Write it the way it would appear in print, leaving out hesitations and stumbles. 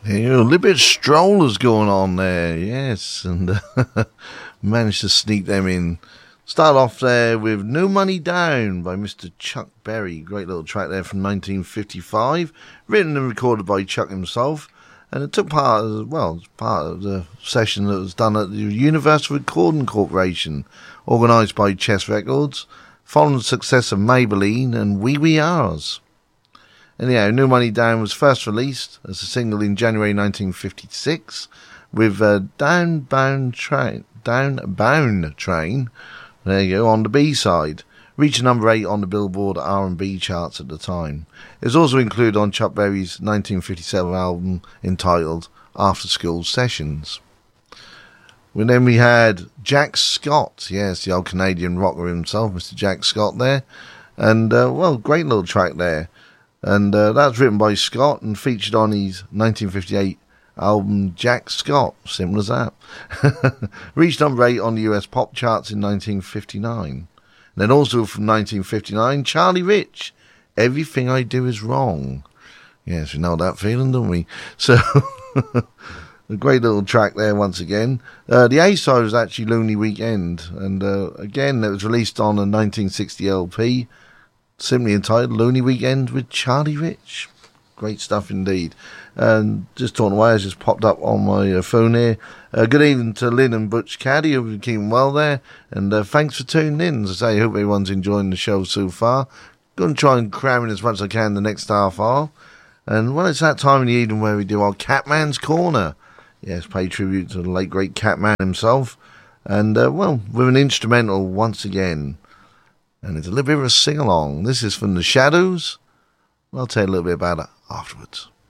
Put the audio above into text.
Yeah, a little bit of strollers going on there, yes, and managed to sneak them in. Start off there with New Money Down by Mr. Chuck Berry. Great little track there from 1955, written and recorded by Chuck himself. And it took part of the session that was done at the Universal Recording Corporation, organised by Chess Records, following the success of Maybelline and Wee Wee R's. Anyhow, New Money Down was first released as a single in January 1956 with Downbound Train, there you go, on the B-side, reaching number 8 on the Billboard R&B charts at the time. It was also included on Chuck Berry's 1957 album entitled After School Sessions. Well, then we had Jack Scott, yes, the old Canadian rocker himself, Mr. Jack Scott there, and, great little track there. And that's written by Scott and featured on his 1958 album Jack Scott. Simple as that. Reached number 8 on the US pop charts in 1959. And then also from 1959, Charlie Rich, Everything I Do Is Wrong. Yes, we know that feeling, don't we? So, a great little track there once again. The A-side was actually Looney Weekend. And again, it was released on a 1960 LP. Simply entitled Looney Weekend with Charlie Rich. Great stuff indeed. And just talking away, has just popped up on my phone here. Good evening to Lynn and Butch Caddy. Hope you're keeping well there. And thanks for tuning in. As I say, I hope everyone's enjoying the show so far. Going to try and cram in as much as I can the next half hour. And it's that time in the evening where we do our Catman's Corner. Yes, pay tribute to the late great Catman himself. And, with an instrumental once again. And it's a little bit of a sing-along. This is from The Shadows. I'll tell you a little bit about it afterwards.